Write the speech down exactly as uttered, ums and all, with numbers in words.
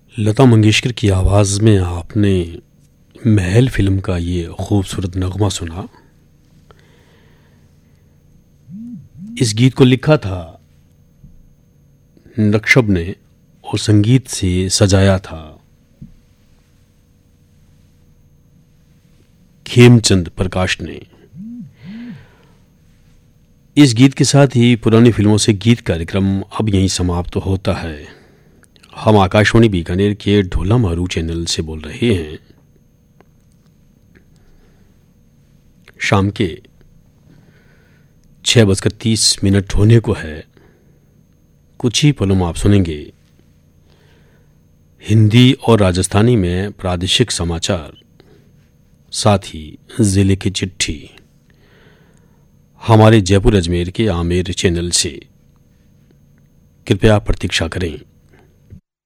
लता मंगेशकर की आवाज़ में आपने महल फिल्म का ये खूबसूरत नगमा सुना। इस गीत को लिखा था नक्शब ने और संगीत से सजाया था खेमचंद प्रकाश ने। इस गीत के साथ ही पुरानी फिल्मों से गीत कार्यक्रम अब यहीं समाप्त तो होता है। हम आकाशवाणी बीकानेर के ढोला मारू चैनल से बोल रहे हैं। शाम के छह बजकर तीस मिनट होने को है। कुछ ही पलों में आप सुनेंगे हिंदी और राजस्थानी में प्रादेशिक समाचार, साथ ही जिले की चिट्ठी हमारे जयपुर अजमेर के आमेर चैनल से। कृपया प्रतीक्षा करें।